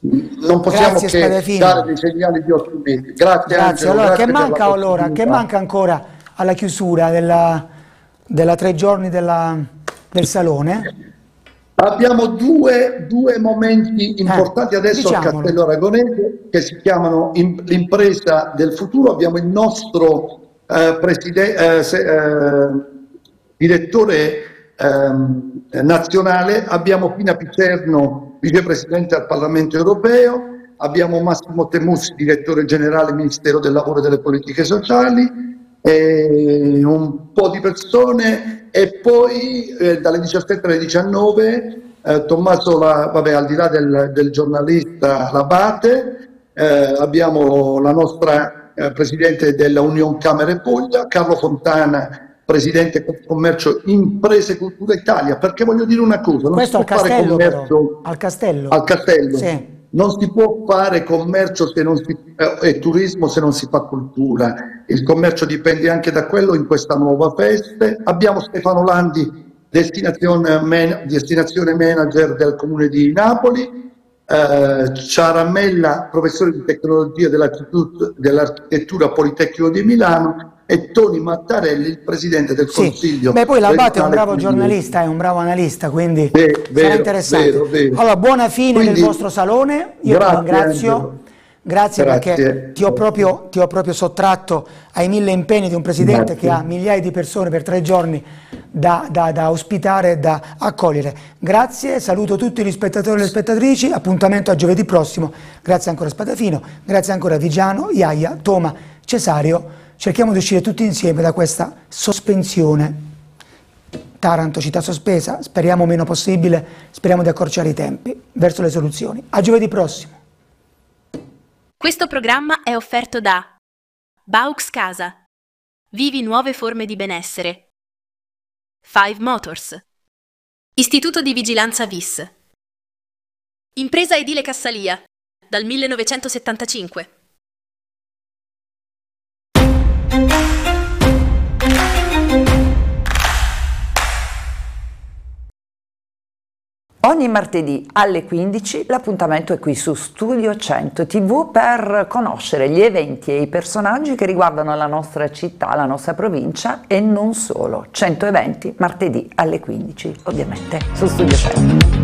non possiamo Grazie che Spadafino. dare dei segnali di ottimismo. Grazie Grazie. Angelo, Allora, grazie che per la manca allora? Che possibilità. manca ancora alla chiusura della 3 giorni del salone? Abbiamo due momenti importanti adesso al Diciamolo. Castello Aragonese che si chiamano l'impresa del futuro. Abbiamo il nostro direttore nazionale, abbiamo Pina Picerno, vicepresidente al Parlamento europeo, abbiamo Massimo Temussi, direttore generale Ministero del Lavoro e delle Politiche Sociali, un po' di persone, e poi dalle 17 alle 19 Tommaso, vabbè, al di là del giornalista Labate, abbiamo la nostra presidente della Unione Camere Puglia, Carlo Fontana, presidente Commercio Imprese Cultura Italia, perché voglio dire una cosa, non Questo si al può fare castello però, commercio al castello. al castello, Sì. non si può fare commercio se non e turismo se non si fa cultura. Il commercio dipende anche da quello in questa nuova feste. Abbiamo Stefano Landi, destinazione manager del Comune di Napoli, Ciaramella, professore di tecnologia dell'architettura Politecnico di Milano, e Toni Mattarelli, il presidente del Sì, Consiglio beh, poi l'Abate è un bravo regionale. giornalista, è un bravo analista, quindi sarà Vero, interessante. vero. Allora, buona fine del Quindi, vostro salone, io ti grazie, ringrazio, Angelo. grazie perché Grazie. ti ho proprio sottratto ai 1000 impegni di un presidente Grazie. che ha migliaia di persone per 3 giorni da ospitare e da accogliere. Grazie, saluto tutti gli spettatori e le spettatrici, appuntamento a giovedì prossimo, grazie ancora a Spadafino, grazie ancora a Vigiano, Iaia, Toma, Cesario. Cerchiamo di uscire tutti insieme da questa sospensione. Taranto, città sospesa, speriamo meno possibile, speriamo di accorciare i tempi verso le soluzioni. A giovedì prossimo. Questo programma è offerto da Baux Casa. Vivi nuove forme di benessere. Five Motors. Istituto di Vigilanza VIS. Impresa edile Cassalia. Dal 1975. Ogni martedì alle 15 l'appuntamento è qui su Studio 100 TV per conoscere gli eventi e i personaggi che riguardano la nostra città, la nostra provincia e non solo. 100 eventi martedì alle 15, ovviamente su Studio 100.